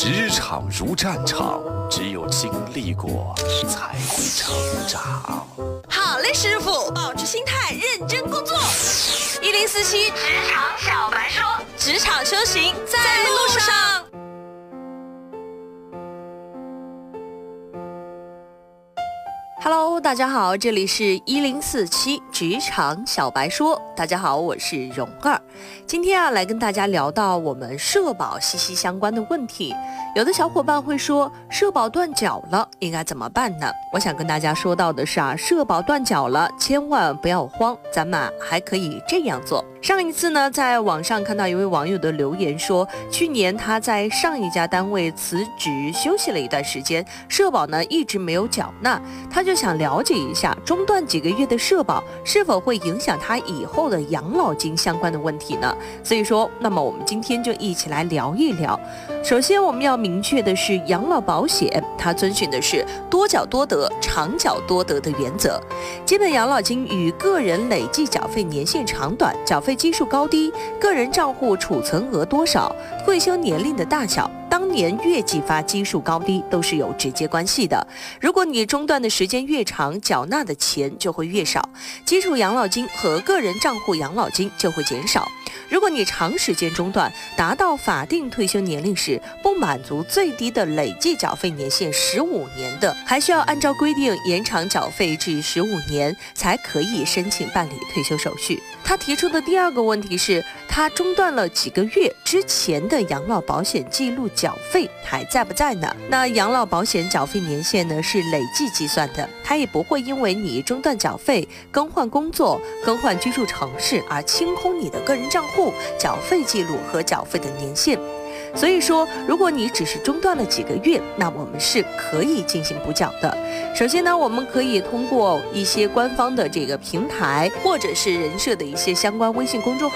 职场如战场，只有经历过才会成长。 好嘞，师傅，保持心态，认真工作。1047职场小白说，职场修行在路上。Hello， 大家好，这里是1047职场小白说。大家好，我是蓉儿。今天来跟大家聊到我们社保息息相关的问题。有的小伙伴会说，社保断缴了，应该怎么办呢？我想跟大家说到的是社保断缴了，千万不要慌，咱们还可以这样做。上一次呢，在网上看到一位网友的留言说，去年他在上一家单位辞职休息了一段时间，社保呢一直没有缴纳，他就想了解一下中断几个月的社保是否会影响他以后的养老金相关的问题呢？所以说，那么我们今天就一起来聊一聊。首先我们要明确的是，养老保险它遵循的是多缴多得、长缴多得的原则。基本养老金与个人累计缴费年限长短、缴费基数高低、个人账户储存额多少、退休年龄的大小、当年月计发基数高低都是有直接关系的。如果你中断的时间越长，缴纳的钱就会越少，基础养老金和个人账户养老金就会减少。如果你长时间中断，达到法定退休年龄时不满足最低的累计缴费年限15年的，还需要按照规定延长缴费至15年，才可以申请办理退休手续。他提出的第二个问题是，他中断了几个月之前的养老保险记录缴费还在不在呢？那养老保险缴费年限呢是累计计算的，它也不会因为你中断缴费、更换工作、更换居住城市而清空你的个人账户、缴费记录和缴费的年限。所以说，如果你只是中断了几个月，那我们是可以进行补缴的。首先呢，我们可以通过一些官方的这个平台，或者是人社的一些相关微信公众号